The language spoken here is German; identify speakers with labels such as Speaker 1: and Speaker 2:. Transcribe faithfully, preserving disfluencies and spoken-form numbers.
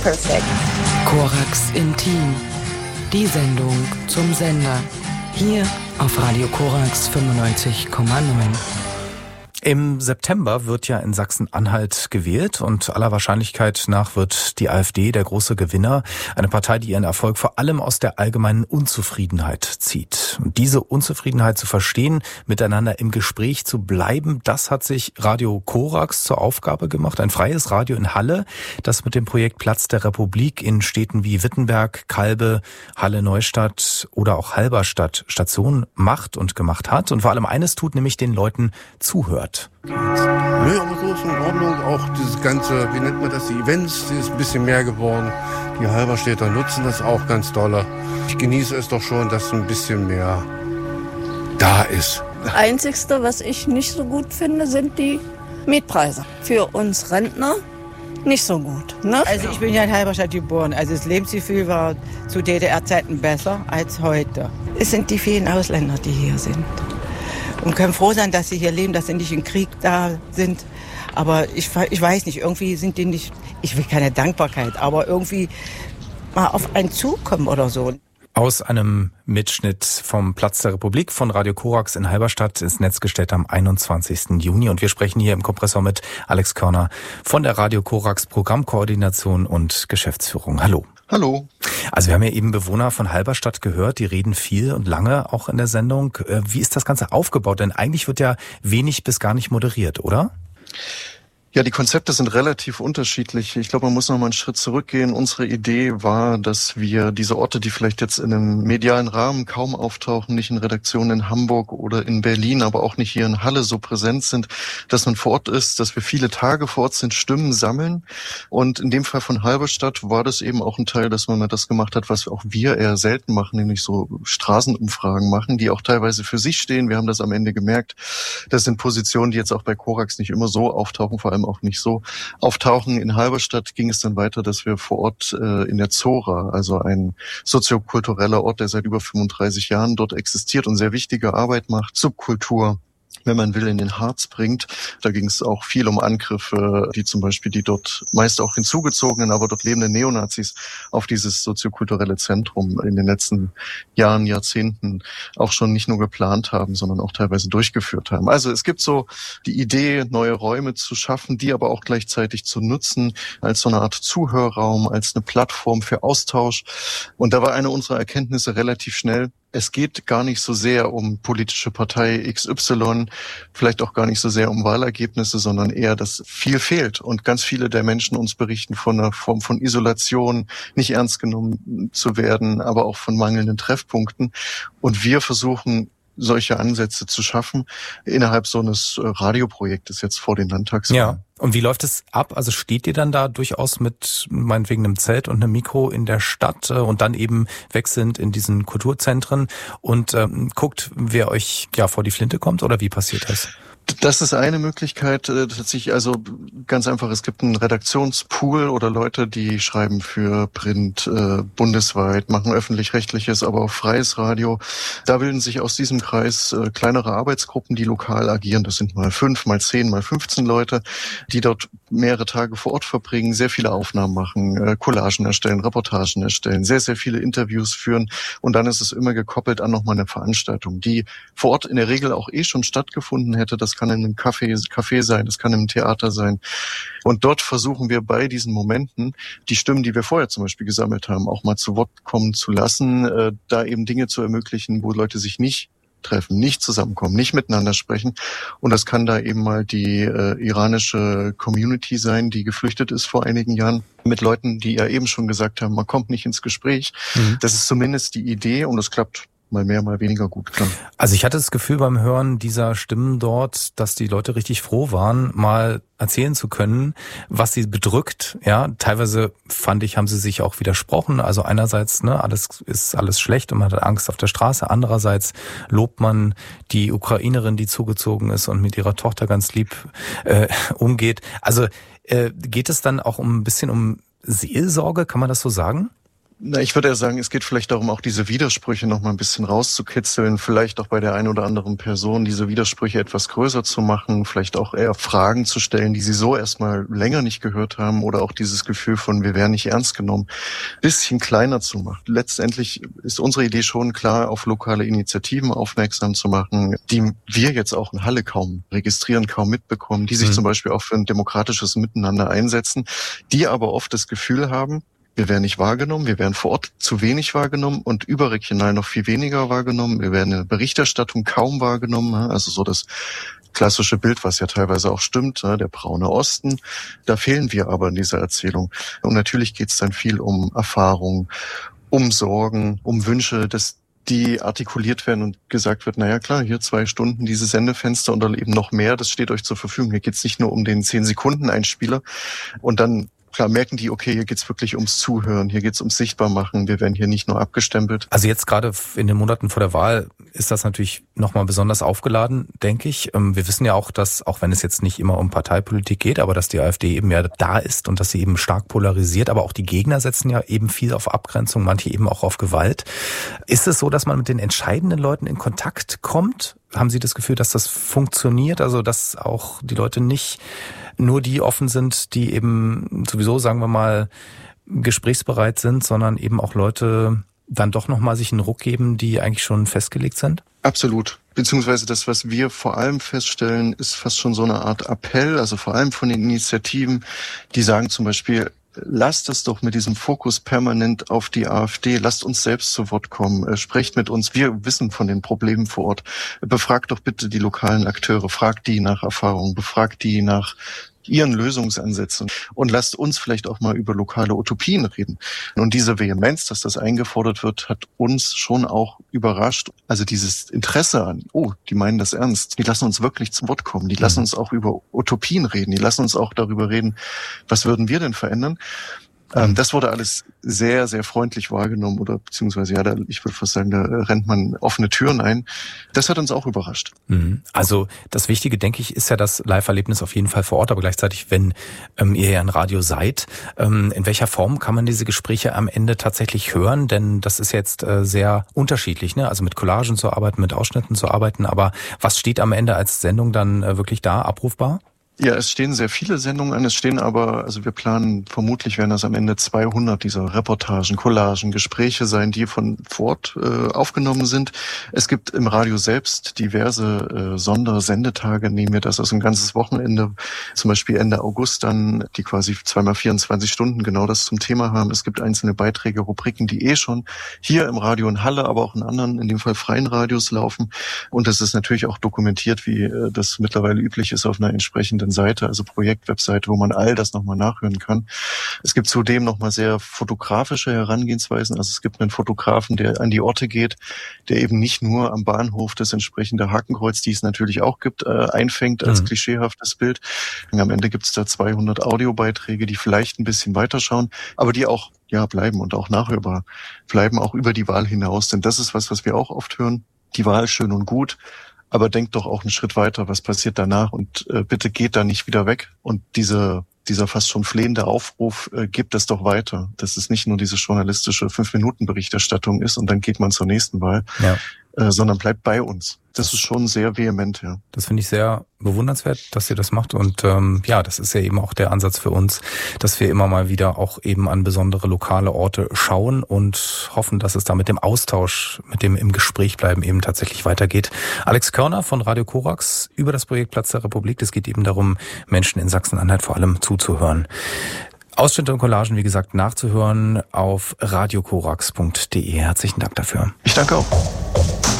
Speaker 1: perfect.
Speaker 2: Korax Intim, die Sendung zum Sender. Hier auf Radio Korax fünfundneunzig Komma neun.
Speaker 3: Im September wird ja in Sachsen-Anhalt gewählt und aller Wahrscheinlichkeit nach wird die AfD der große Gewinner. Eine Partei, die ihren Erfolg vor allem aus der allgemeinen Unzufriedenheit zieht. Und diese Unzufriedenheit zu verstehen, miteinander im Gespräch zu bleiben, das hat sich Radio Korax zur Aufgabe gemacht. Ein freies Radio in Halle, das mit dem Projekt Platz der Republik in Städten wie Wittenberg, Kalbe, Halle-Neustadt oder auch Halberstadt Station macht und gemacht hat. Und vor allem eines tut, nämlich den Leuten zuhört.
Speaker 4: Nö, aber so ist in Ordnung. Auch dieses ganze, wie nennt man das, die Events, die ist ein bisschen mehr geworden. Die Halberstädter nutzen das auch ganz doll. Ich genieße es doch schon, dass ein bisschen mehr da ist.
Speaker 1: Das Einzigste, was ich nicht so gut finde, sind die Mietpreise. Für uns Rentner nicht so gut. Ne?
Speaker 5: Also ich bin ja in Halberstadt geboren. Also das Lebensgefühl war zu D D R-Zeiten besser als heute. Es sind die vielen Ausländer, die hier sind. Und können froh sein, dass sie hier leben, dass sie nicht im Krieg da sind. Aber ich, ich weiß nicht, irgendwie sind die nicht, ich will keine Dankbarkeit, aber irgendwie mal auf einen zukommen oder so.
Speaker 3: Aus einem Mitschnitt vom Platz der Republik von Radio Korax in Halberstadt ins Netz gestellt am einundzwanzigsten Juni. Und wir sprechen hier im Kompressor mit Alex Körner von der Radio Korax Programmkoordination und Geschäftsführung. Hallo.
Speaker 6: Hallo.
Speaker 3: Also wir haben ja eben Bewohner von Halberstadt gehört, die reden viel und lange auch in der Sendung. Wie ist das Ganze aufgebaut? Denn eigentlich wird ja wenig bis gar nicht moderiert, oder?
Speaker 6: Ja, die Konzepte sind relativ unterschiedlich. Ich glaube, man muss noch mal einen Schritt zurückgehen. Unsere Idee war, dass wir diese Orte, die vielleicht jetzt in einem medialen Rahmen kaum auftauchen, nicht in Redaktionen in Hamburg oder in Berlin, aber auch nicht hier in Halle so präsent sind, dass man vor Ort ist, dass wir viele Tage vor Ort sind, Stimmen sammeln. Und in dem Fall von Halberstadt war das eben auch ein Teil, dass man mal das gemacht hat, was auch wir eher selten machen, nämlich so Straßenumfragen machen, die auch teilweise für sich stehen. Wir haben das am Ende gemerkt. Das sind Positionen, die jetzt auch bei Korax nicht immer so auftauchen, vor allem auch nicht so auftauchen. In Halberstadt ging es dann weiter, dass wir vor Ort äh, in der Zora, also ein soziokultureller Ort, der seit über fünfunddreißig Jahren dort existiert und sehr wichtige Arbeit macht, Subkultur, wenn man will, in den Harz bringt. Da ging es auch viel um Angriffe, die zum Beispiel die dort meist auch hinzugezogenen, aber dort lebenden Neonazis auf dieses soziokulturelle Zentrum in den letzten Jahren, Jahrzehnten auch schon nicht nur geplant haben, sondern auch teilweise durchgeführt haben. Also es gibt so die Idee, neue Räume zu schaffen, die aber auch gleichzeitig zu nutzen als so eine Art Zuhörraum, als eine Plattform für Austausch. Und da war eine unserer Erkenntnisse relativ schnell: Es geht gar nicht so sehr um politische Partei X Y, vielleicht auch gar nicht so sehr um Wahlergebnisse, sondern eher, dass viel fehlt. Und ganz viele der Menschen uns berichten von einer Form von Isolation, nicht ernst genommen zu werden, aber auch von mangelnden Treffpunkten. Und wir versuchen, solche Ansätze zu schaffen innerhalb so eines Radioprojektes jetzt vor den Landtagswahlen.
Speaker 3: Ja. Und wie läuft es ab? Also steht ihr dann da durchaus mit meinetwegen einem Zelt und einem Mikro in der Stadt und dann eben wechselnd in diesen Kulturzentren und ähm, guckt, wer euch ja vor die Flinte kommt, oder wie passiert das?
Speaker 6: Das ist eine Möglichkeit, tatsächlich, also ganz einfach, es gibt einen Redaktionspool oder Leute, die schreiben für Print äh, bundesweit, machen öffentlich-rechtliches, aber auch freies Radio. Da bilden sich aus diesem Kreis äh, kleinere Arbeitsgruppen, die lokal agieren. Das sind mal fünf, mal zehn, mal fünfzehn Leute, die dort mehrere Tage vor Ort verbringen, sehr viele Aufnahmen machen, äh, Collagen erstellen, Reportagen erstellen, sehr, sehr viele Interviews führen. Und dann ist es immer gekoppelt an nochmal eine Veranstaltung, die vor Ort in der Regel auch eh schon stattgefunden hätte. Das kann in einem Café, Café sein, das kann im Theater sein. Und dort versuchen wir bei diesen Momenten, die Stimmen, die wir vorher zum Beispiel gesammelt haben, auch mal zu Wort kommen zu lassen, äh, da eben Dinge zu ermöglichen, wo Leute sich nicht treffen, nicht zusammenkommen, nicht miteinander sprechen. Und das kann da eben mal die äh, iranische Community sein, die geflüchtet ist vor einigen Jahren, mit Leuten, die ja eben schon gesagt haben, man kommt nicht ins Gespräch. Mhm. Das ist zumindest die Idee und es klappt mal mehr, mal weniger gut, klar.
Speaker 3: Also ich hatte das Gefühl beim Hören dieser Stimmen dort, dass die Leute richtig froh waren, mal erzählen zu können, was sie bedrückt. Ja, teilweise fand ich, haben sie sich auch widersprochen. Also einerseits, ne, alles ist alles schlecht und man hat Angst auf der Straße. Andererseits lobt man die Ukrainerin, die zugezogen ist und mit ihrer Tochter ganz lieb äh, umgeht. Also äh, geht es dann auch um ein bisschen um Seelsorge, kann man das so sagen?
Speaker 6: Na, ich würde ja sagen, es geht vielleicht darum, auch diese Widersprüche noch mal ein bisschen rauszukitzeln, vielleicht auch bei der einen oder anderen Person diese Widersprüche etwas größer zu machen, vielleicht auch eher Fragen zu stellen, die sie so erstmal länger nicht gehört haben, oder auch dieses Gefühl von, wir werden nicht ernst genommen, bisschen kleiner zu machen. Letztendlich ist unsere Idee schon klar, auf lokale Initiativen aufmerksam zu machen, die wir jetzt auch in Halle kaum registrieren, kaum mitbekommen, die sich mhm. zum Beispiel auch für ein demokratisches Miteinander einsetzen, die aber oft das Gefühl haben, wir werden nicht wahrgenommen, wir werden vor Ort zu wenig wahrgenommen und überregional noch viel weniger wahrgenommen. Wir werden in der Berichterstattung kaum wahrgenommen, also so das klassische Bild, was ja teilweise auch stimmt, der braune Osten. Da fehlen wir aber in dieser Erzählung. Und natürlich geht es dann viel um Erfahrung, um Sorgen, um Wünsche, dass die artikuliert werden und gesagt wird, naja klar, hier zwei Stunden diese Sendefenster und dann eben noch mehr, das steht euch zur Verfügung. Hier geht es nicht nur um den zehn Sekunden Einspieler und dann klar merken die, okay, hier geht's wirklich ums Zuhören, hier geht's ums Sichtbarmachen, wir werden hier nicht nur abgestempelt.
Speaker 3: Also jetzt gerade in den Monaten vor der Wahl ist das natürlich nochmal besonders aufgeladen, denke ich. Wir wissen ja auch, dass, auch wenn es jetzt nicht immer um Parteipolitik geht, aber dass die AfD eben ja da ist und dass sie eben stark polarisiert, aber auch die Gegner setzen ja eben viel auf Abgrenzung, manche eben auch auf Gewalt. Ist es so, dass man mit den entscheidenden Leuten in Kontakt kommt? Haben Sie das Gefühl, dass das funktioniert? Also dass auch die Leute nicht nur die offen sind, die eben sowieso, sagen wir mal, gesprächsbereit sind, sondern eben auch Leute dann doch nochmal sich einen Ruck geben, die eigentlich schon festgelegt sind?
Speaker 6: Absolut. Beziehungsweise das, was wir vor allem feststellen, ist fast schon so eine Art Appell, also vor allem von den Initiativen, die sagen zum Beispiel, lasst es doch mit diesem Fokus permanent auf die AfD. Lasst uns selbst zu Wort kommen. Sprecht mit uns. Wir wissen von den Problemen vor Ort. Befragt doch bitte die lokalen Akteure. Fragt die nach Erfahrungen. Befragt die nach ihren Lösungsansätzen und lasst uns vielleicht auch mal über lokale Utopien reden. Und diese Vehemenz, dass das eingefordert wird, hat uns schon auch überrascht. Also dieses Interesse an, oh, die meinen das ernst, die lassen uns wirklich zu Wort kommen, die lassen uns auch über Utopien reden, die lassen uns auch darüber reden, was würden wir denn verändern? Ähm, das wurde alles sehr, sehr freundlich wahrgenommen oder beziehungsweise, ja, da, ich würde fast sagen, da rennt man offene Türen ein. Das hat uns auch überrascht.
Speaker 3: Also das Wichtige, denke ich, ist ja das Live-Erlebnis auf jeden Fall vor Ort, aber gleichzeitig, wenn ähm, ihr ja ein Radio seid, ähm, in welcher Form kann man diese Gespräche am Ende tatsächlich hören? Denn das ist jetzt äh, sehr unterschiedlich, ne? Also mit Collagen zu arbeiten, mit Ausschnitten zu arbeiten, aber was steht am Ende als Sendung dann äh, wirklich da, abrufbar?
Speaker 6: Ja, es stehen sehr viele Sendungen an. Es stehen aber, also wir planen, vermutlich werden das am Ende zweihundert dieser Reportagen, Collagen, Gespräche sein, die von vor Ort äh, aufgenommen sind. Es gibt im Radio selbst diverse äh, Sondersendetage, nehmen wir das, also ein ganzes Wochenende, zum Beispiel Ende August dann, die quasi zweimal vierundzwanzig Stunden genau das zum Thema haben. Es gibt einzelne Beiträge, Rubriken, die eh schon hier im Radio in Halle, aber auch in anderen, in dem Fall freien Radios laufen. Und es ist natürlich auch dokumentiert, wie äh, das mittlerweile üblich ist auf einer entsprechenden Seite, also Projektwebseite, wo man all das nochmal nachhören kann. Es gibt zudem nochmal sehr fotografische Herangehensweisen. Also es gibt einen Fotografen, der an die Orte geht, der eben nicht nur am Bahnhof das entsprechende Hakenkreuz, die es natürlich auch gibt, äh, einfängt als mhm. klischeehaftes Bild. Und am Ende gibt es da zweihundert Audiobeiträge, die vielleicht ein bisschen weiterschauen, aber die auch ja bleiben und auch nachhörbar bleiben, auch über die Wahl hinaus. Denn das ist was, was wir auch oft hören. Die Wahl schön und gut, aber denkt doch auch einen Schritt weiter, was passiert danach und äh, bitte geht da nicht wieder weg. Und diese, dieser fast schon flehende Aufruf, äh, gibt es doch weiter, dass es nicht nur diese journalistische Fünf-Minuten-Berichterstattung ist und dann geht man zur nächsten Wahl, ja. äh, sondern bleibt bei uns. Das ist schon sehr vehement, ja.
Speaker 3: Das finde ich sehr bewundernswert, dass ihr das macht und ähm, ja, das ist ja eben auch der Ansatz für uns, dass wir immer mal wieder auch eben an besondere lokale Orte schauen und hoffen, dass es da mit dem Austausch, mit dem im Gespräch bleiben eben tatsächlich weitergeht. Alex Körner von Radio Korax über das Projekt Platz der Republik. Es geht eben darum, Menschen in Sachsen-Anhalt vor allem zuzuhören. Ausschnitte und Collagen, wie gesagt, nachzuhören auf radiokorax punkt de. Herzlichen Dank dafür.
Speaker 6: Ich danke auch.